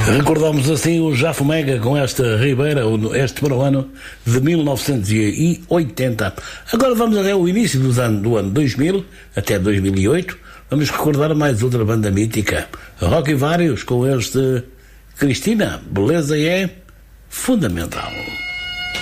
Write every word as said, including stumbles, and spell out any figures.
Recordamos assim o Já Fumega com esta Ribeira, este para o ano de mil novecentos e oitenta. Agora vamos até o início do ano, do ano dois mil, até dois mil e oito. Vamos recordar mais outra banda mítica, Rock e Vários, com este Cristina, beleza é fundamental.